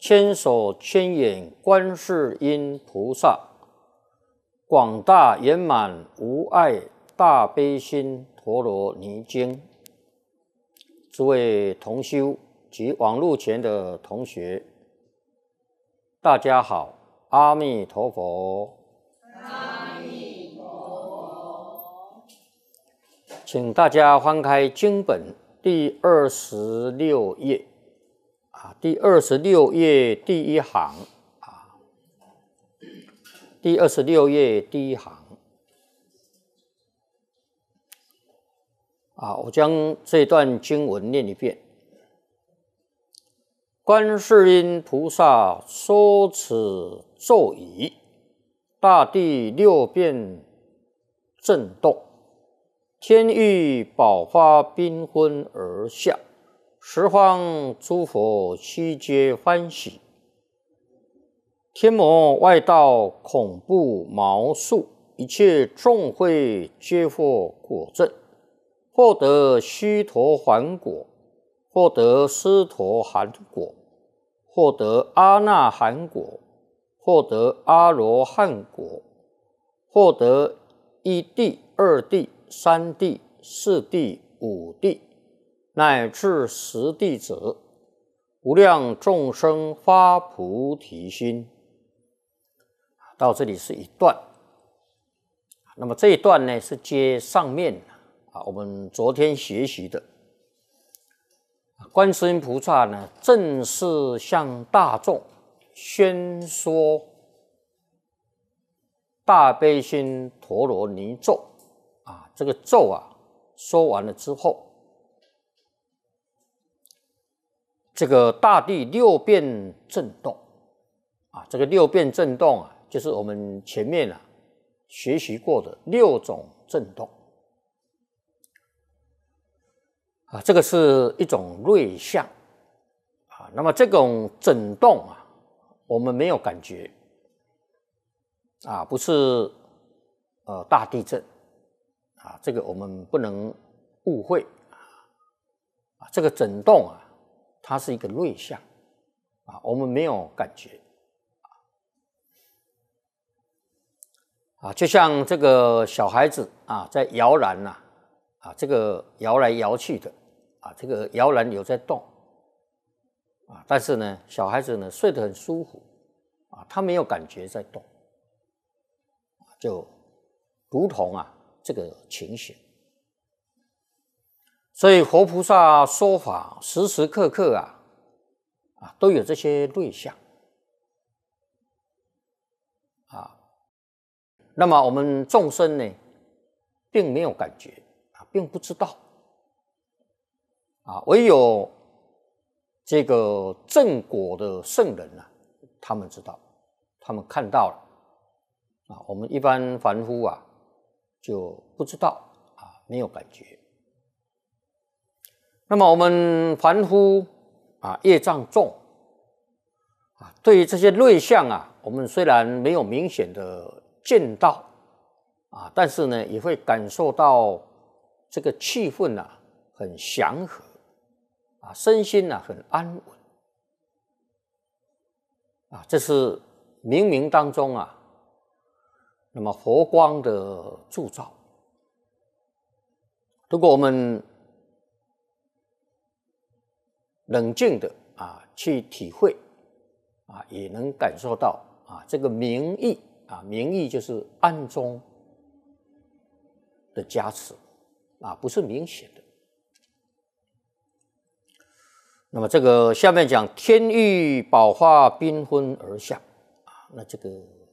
千手千眼观世音菩萨，广大圆满无碍大悲心陀罗尼经。诸位同修及网络前的同学，大家好，阿弥陀佛。 阿弥陀佛。 请大家翻开经本第26页。第26页第一行第26页第一行我将这段经文念一遍。观世音菩萨说此咒语，大地六变震动，天域宝花缤纷而下，十方诸佛悉皆欢喜，天魔外道恐怖毛数，一切众会皆获果证，获得须陀洹果，获得斯陀含果，获得阿那含果，获得阿罗汉果，获得一地、二地、三地、四地、五地，乃至十地者，无量众生发菩提心。到这里是一段。那么这一段呢，是接上面我们昨天学习的。观世音菩萨呢，正式向大众宣说大悲心陀罗尼咒这个咒说完了之后，这个大地六变震动这个六变震动就是我们前面学习过的6种震动这个是一种瑞相那么这种震动我们没有感觉不是大地震这个我们不能误会这个震动它是一个瑞相我们没有感觉就像这个小孩子在摇篮这个摇来摇去的这个摇篮有在动但是呢，小孩子呢睡得很舒服他没有感觉在动就如同这个情形。所以佛菩萨说法时时刻刻都有这些瑞相那么我们众生呢并没有感觉并不知道唯有这个正果的圣人他们知道，他们看到了我们一般凡夫就不知道没有感觉。那么我们凡夫业障重对于这些瑞相我们虽然没有明显的见到但是呢也会感受到这个气氛很祥和身心很安稳这是冥冥当中那么佛光的铸造。如果我们冷静的去体会也能感受到这个明意明意就是暗中的加持不是明显的。那么这个下面讲天域宝花缤纷而下那这个